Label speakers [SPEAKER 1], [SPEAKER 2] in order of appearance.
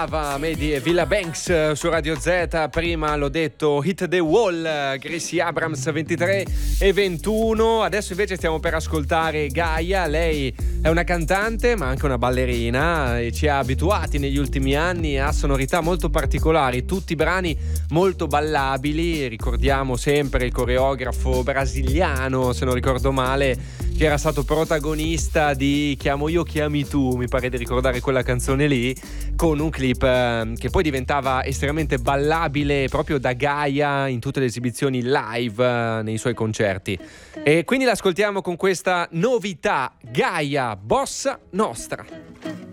[SPEAKER 1] Lava, Mehdi e Villa Banks su Radio Z. Prima l'ho detto, Hit the Wall, Gracie Abrams 23:21. Adesso invece stiamo per ascoltare Gaia. Lei è una cantante ma anche una ballerina e ci ha abituati negli ultimi anni a sonorità molto particolari, tutti brani molto ballabili. Ricordiamo sempre il coreografo brasiliano, se non ricordo male, che era stato protagonista di Chiamo io, chiami tu, mi pare di ricordare quella canzone lì, con un clip che poi diventava estremamente ballabile proprio da Gaia in tutte le esibizioni live nei suoi concerti. E quindi l'ascoltiamo con questa novità, Gaia, Bossa Nostra.